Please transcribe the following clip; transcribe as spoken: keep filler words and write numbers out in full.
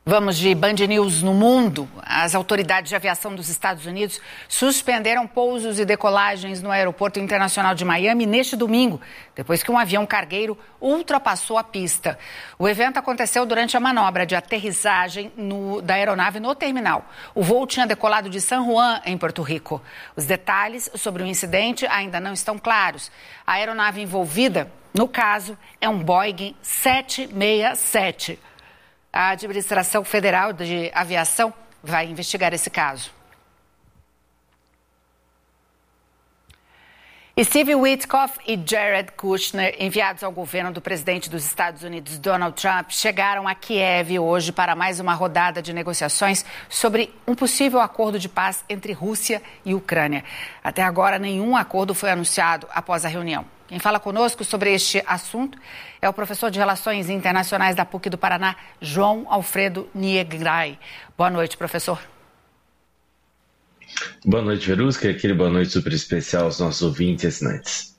Vamos de Band News no mundo. As autoridades de aviação dos Estados Unidos suspenderam pousos e decolagens no Aeroporto Internacional de Miami neste domingo, depois que um avião cargueiro ultrapassou a pista. O evento aconteceu durante a manobra de aterrissagem no, da aeronave no terminal. O voo tinha decolado de San Juan, em Porto Rico. Os detalhes sobre o incidente ainda não estão claros. A aeronave envolvida, no caso, é um Boeing sete seis sete. A Administração Federal de Aviação vai investigar esse caso. Steve Witkoff e Jared Kushner, enviados ao governo do presidente dos Estados Unidos, Donald Trump, chegaram a Kiev hoje para mais uma rodada de negociações sobre um possível acordo de paz entre Rússia e Ucrânia. Até agora, nenhum acordo foi anunciado após a reunião. Quem fala conosco sobre este assunto é o professor de Relações Internacionais da PUC do Paraná, João Alfredo Niegrai. Boa noite, professor. Boa noite, Verusca. Aquele boa noite super especial aos nossos ouvintes e assinantes.